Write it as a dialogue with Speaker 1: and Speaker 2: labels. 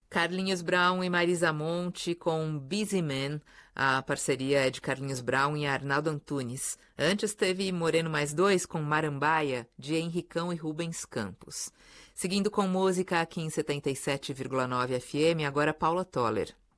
Speaker 1: Carlinhos Brown e Marisa Monte com Busy Man. A parceria é de Carlinhos Brown e Arnaldo Antunes. Antes teve Moreno Mais Dois com Marambaia, de Henricão e Rubens Campos. Seguindo com música aqui em 77,9 FM, agora Paula Toller.